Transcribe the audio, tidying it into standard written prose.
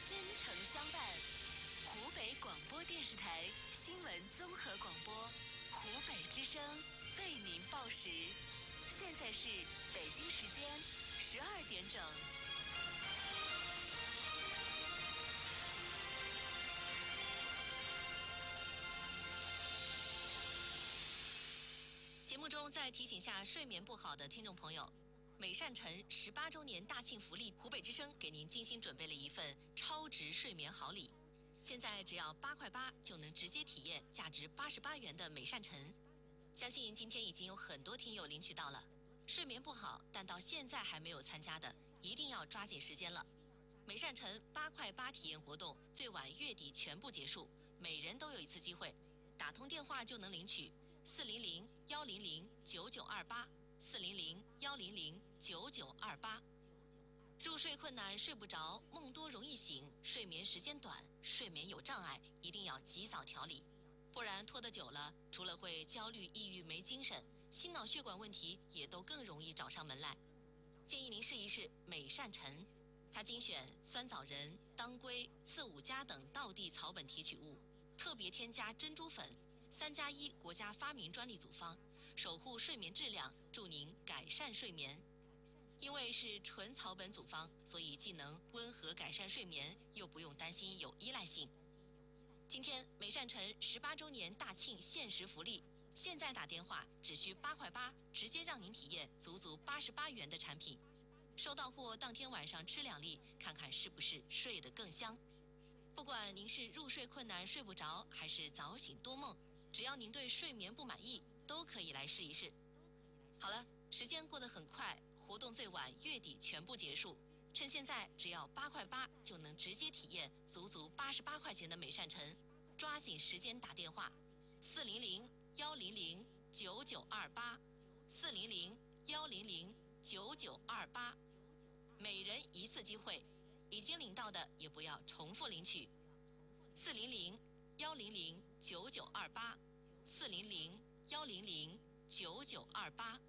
真诚相伴。湖北广播电视台新闻综合广播，湖北之声为您报时。现在是北京时间12点整。节目中再提醒下睡眠不好的听众朋友，美善晨18周年大庆福利，湖北之声给您精心准备了一份超值睡眠好礼。现在只要8块8就能直接体验价值88元的美善晨。相信今天已经有很多听友领取到了。睡眠不好但到现在还没有参加的，一定要抓紧时间了。美善晨8块8体验活动最晚月底全部结束，每人都有一次机会，打通电话就能领取。400-100-9928，400-100-9928。入睡困难、睡不着、梦多容易醒、睡眠时间短、睡眠有障碍，一定要及早调理，不然拖得久了，除了会焦虑、抑郁、没精神，心脑血管问题也都更容易找上门来。建议您试一试美善晨，它精选酸枣仁、当归、刺五加等道地草本提取物，特别添加珍珠粉，3+1国家发明专利组方，守护睡眠质量，助您改善睡眠。因为是纯草本组方，所以既能温和改善睡眠，又不用担心有依赖性。今天美善晨18周年大庆限时福利，现在打电话只需8块8，直接让您体验足88元的产品。收到货当天晚上吃2粒，看看是不是睡得更香。不管您是入睡困难睡不着，还是早醒多梦，只要您对睡眠不满意，都可以来试一试。好了，时间过得很快，活动最晚月底全部结束。趁现在只要8块8就能直接体验足88块钱的美善晨，抓紧时间打电话，400-100-9928，400-100-9928，每人一次机会，已经领到的也不要重复领取。400-100-9928，400-100-9928。